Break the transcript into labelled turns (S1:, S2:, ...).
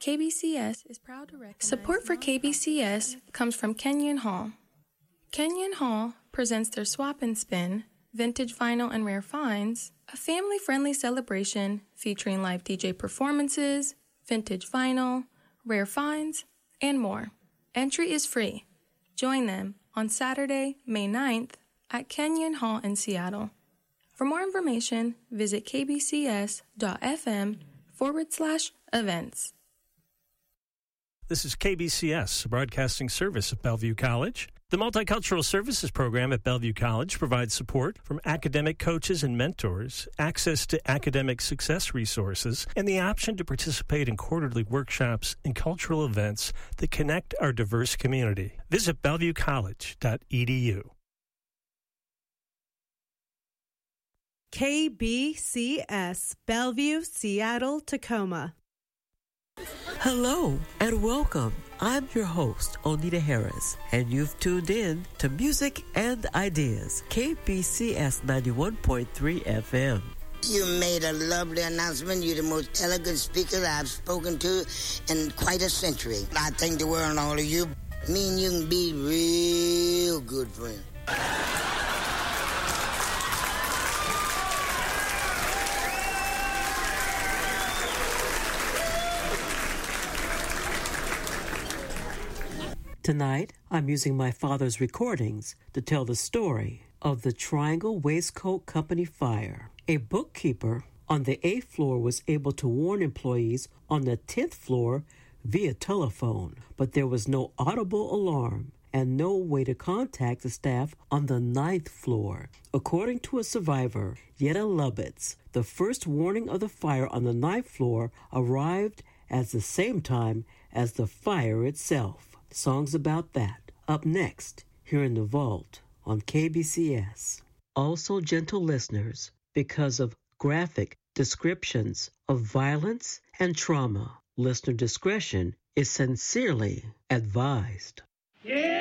S1: KBCS is proud to recognize support for KBCS comes from Kenyon Hall. Kenyon Hall presents their Swap and Spin, Vintage Vinyl and Rare Finds, a family-friendly celebration featuring live DJ performances, vintage vinyl, rare finds, and more. Entry is free. Join them on Saturday, May 9th at Kenyon Hall in Seattle. For more information, visit kbcs.fm/events.
S2: This is KBCS, a broadcasting service of Bellevue College. The Multicultural Services Program at Bellevue College provides support from academic coaches and mentors, access to academic success resources, and the option to participate in quarterly workshops and cultural events that connect our diverse community. Visit bellevuecollege.edu.
S3: KBCS, Bellevue, Seattle, Tacoma.
S4: Hello and welcome. I'm your host, Onita Harris, and you've tuned in to Music and Ideas, KBCS 91.3 FM.
S5: You made a lovely announcement. You're the most elegant speaker I've spoken to in quite a century. I thank the world and all of you. Me and you can be real good friends.
S4: Tonight, I'm using my father's recordings to tell the story of the Triangle Waistcoat Company fire. A bookkeeper on the 8th floor was able to warn employees on the 10th floor via telephone, but there was no audible alarm and no way to contact the staff on the 9th floor. According to a survivor, Yetta Lubitz, the first warning of the fire on the 9th floor arrived at the same time as the fire itself. Songs about that up next here in the vault on KBCS. Also, gentle listeners, because of graphic descriptions of violence and trauma, listener discretion is sincerely advised.
S6: Yeah!